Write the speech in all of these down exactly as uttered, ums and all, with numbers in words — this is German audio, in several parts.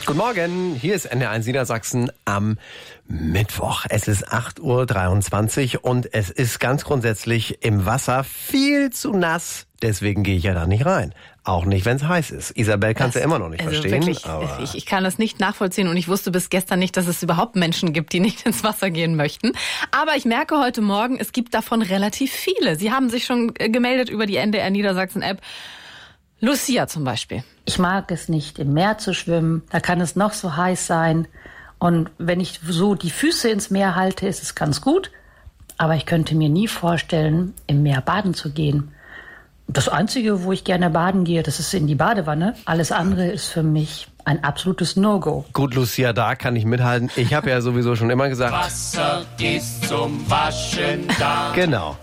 Guten Morgen, hier ist N D R eins Niedersachsen am Mittwoch. Es ist acht Uhr dreiundzwanzig und es ist ganz grundsätzlich im Wasser viel zu nass. Deswegen gehe ich ja da nicht rein. Auch nicht, wenn es heiß ist. Isabel kann es ja immer noch nicht also verstehen. Wirklich, aber ich, ich kann das nicht nachvollziehen und ich wusste bis gestern nicht, dass es überhaupt Menschen gibt, die nicht ins Wasser gehen möchten. Aber ich merke heute Morgen, es gibt davon relativ viele. Sie haben sich schon gemeldet über die N D R Niedersachsen-App. Lucia zum Beispiel. Ich mag es nicht, im Meer zu schwimmen. Da kann es noch so heiß sein. Und wenn ich so die Füße ins Meer halte, ist es ganz gut. Aber ich könnte mir nie vorstellen, im Meer baden zu gehen. Das Einzige, wo ich gerne baden gehe, das ist in die Badewanne. Alles andere ist für mich ein absolutes No-Go. Gut, Lucia, da kann ich mithalten. Ich habe ja sowieso schon immer gesagt... Wasser ist zum Waschen da. Genau.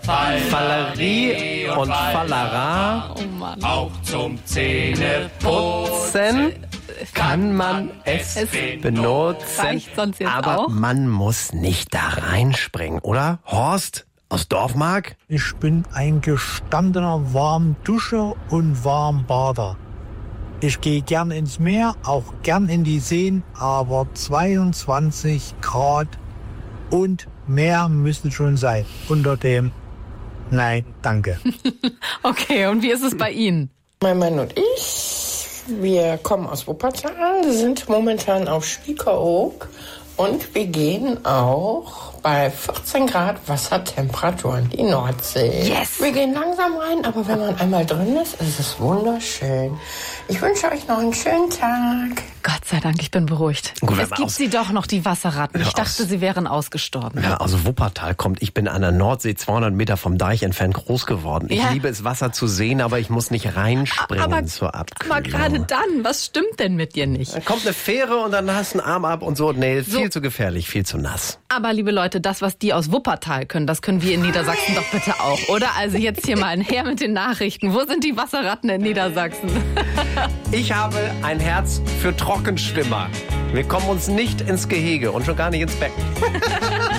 Fallerie und Fallara. Oh Mann. Auch zum Zähneputzen Putzen kann man es benutzen. Reicht sonst jetzt aber auch? man muss nicht da reinspringen, oder? Horst aus Dorfmark? Ich bin ein gestandener Warmduscher und Warmbader. Ich gehe gern ins Meer, auch gern in die Seen, aber zweiundzwanzig Grad und mehr müssen schon sein. Unter dem Nein, danke. Okay, und wie ist es bei Ihnen? Mein Mann und ich, wir kommen aus Wuppertal, sind momentan auf Spiekeroog und wir gehen auch bei vierzehn Grad Wassertemperatur in die Nordsee. Yes! Wir gehen langsam rein, aber wenn man einmal drin ist, ist es wunderschön. Ich wünsche euch noch einen schönen Tag. Gott sei Dank, ich bin beruhigt. Gut, wenn es man gibt aus- sie doch noch, die Wasserratten. Ich Ja, dachte, aus- sie wären ausgestorben. Wer aus Wuppertal kommt, ich bin an der Nordsee zweihundert Meter vom Deich entfernt groß geworden. Ich Ja. liebe es, Wasser zu sehen, aber ich muss nicht reinspringen aber, zur Abkühlung. aber gerade dann, was stimmt denn mit dir nicht? Dann kommt eine Fähre und dann hast du einen Arm ab und so. Nee, So. viel zu gefährlich, viel zu nass. Aber liebe Leute, das, was die aus Wuppertal können, das können wir in Niedersachsen doch bitte auch, oder? Also jetzt hier mal ein Her mit den Nachrichten. Wo sind die Wasserratten in Niedersachsen? Ich habe ein Herz für Trockenschwimmer. Wir kommen uns nicht ins Gehege und schon gar nicht ins Becken.